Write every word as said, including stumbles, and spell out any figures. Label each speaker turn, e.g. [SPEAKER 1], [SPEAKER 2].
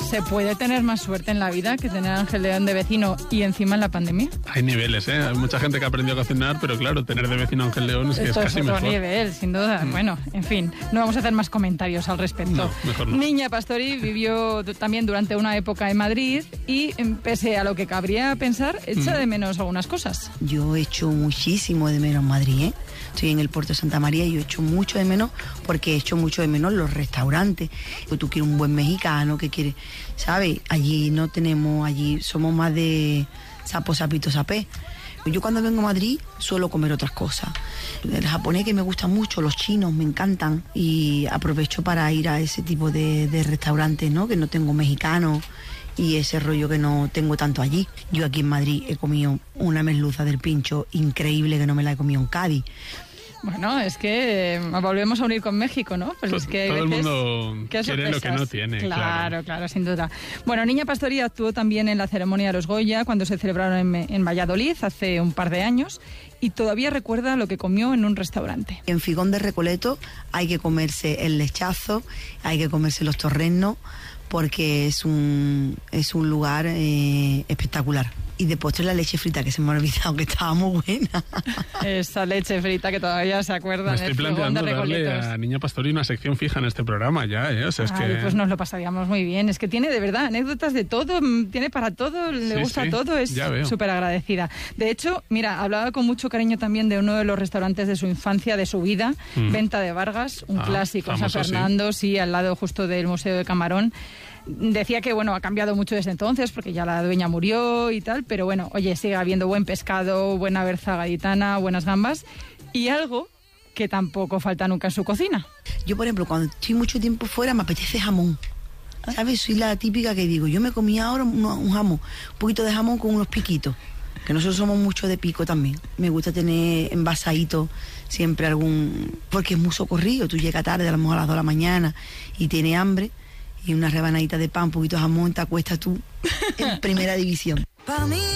[SPEAKER 1] ¿Se puede tener más suerte en la vida que tener a Ángel León de vecino y encima en la pandemia?
[SPEAKER 2] Hay niveles, ¿eh? Hay mucha gente que ha aprendido a cocinar, pero claro, tener de vecino a Ángel León es que
[SPEAKER 1] Esto
[SPEAKER 2] es casi
[SPEAKER 1] es otro
[SPEAKER 2] mejor.
[SPEAKER 1] nivel, sin duda. Mm. Bueno, en fin, no vamos a hacer más comentarios al respecto.
[SPEAKER 2] No, mejor no.
[SPEAKER 1] Niña Pastori vivió también durante una época en Madrid y, pese a lo que cabría pensar, echa mm. de menos algunas cosas.
[SPEAKER 3] Yo echo muchísimo de menos Madrid, ¿eh? Estoy en el puerto de Santa María y yo echo mucho de menos porque echo mucho de menos los restaurantes. Tú quieres un buen mexicano, que quieres, ¿sabes? Allí no tenemos, allí somos más de sapo, sapito, sapé. Yo cuando vengo a Madrid suelo comer otras cosas. El japonés que me gusta mucho, los chinos me encantan y aprovecho para ir a ese tipo de, de restaurantes, ¿no? Que no tengo mexicano y ese rollo que no tengo tanto allí. Yo aquí en Madrid he comido una merluza del Pincho increíble que no me la he comido en Cádiz.
[SPEAKER 1] Bueno, es que eh, volvemos a unir con México, ¿no? Pues
[SPEAKER 2] todo
[SPEAKER 1] es que
[SPEAKER 2] todo el
[SPEAKER 1] veces,
[SPEAKER 2] mundo quiere lo que no tiene.
[SPEAKER 1] Claro,
[SPEAKER 2] claro,
[SPEAKER 1] claro, sin duda. Bueno, Niña Pastori actuó también en la ceremonia de los Goya cuando se celebraron en, en Valladolid hace un par de años y todavía recuerda lo que comió en un restaurante.
[SPEAKER 3] En Figón de Recoleto hay que comerse el lechazo, hay que comerse los torrenos porque es un, es un lugar eh, espectacular. Y de postre la leche frita, que se me ha olvidado que estaba muy buena.
[SPEAKER 1] Esa leche frita que todavía se acuerdan.
[SPEAKER 2] Me estoy planteando de darle a Niña Pastori una sección fija en este programa ya, ¿eh? O sea, es
[SPEAKER 1] Ay,
[SPEAKER 2] que...
[SPEAKER 1] pues nos lo pasaríamos muy bien. Es que tiene de verdad anécdotas de todo, tiene para todo, le
[SPEAKER 2] sí,
[SPEAKER 1] gusta
[SPEAKER 2] sí,
[SPEAKER 1] todo, es súper agradecida. De hecho, mira, hablaba con mucho cariño también de uno de los restaurantes de su infancia, de su vida, mm. Venta de Vargas, un ah, clásico en San Fernando, sí. sí, al lado justo del Museo de Camarón. Decía que, bueno, ha cambiado mucho desde entonces porque ya la dueña murió y tal, pero bueno, oye, sigue habiendo buen pescado, buena berza gaditana, buenas gambas y algo que tampoco falta nunca en su cocina.
[SPEAKER 3] Yo, por ejemplo, cuando estoy mucho tiempo fuera me apetece jamón, ¿sabes? Soy la típica que digo, yo me comí ahora un, un jamón, un poquito de jamón con unos piquitos, que nosotros somos mucho de pico también. Me gusta tener envasadito siempre algún, porque es muy socorrido, tú llegas tarde, a lo mejor a las dos de la mañana y tienes hambre, y una rebanadita de pan, un poquito de jamón, te acuestas tú en primera división.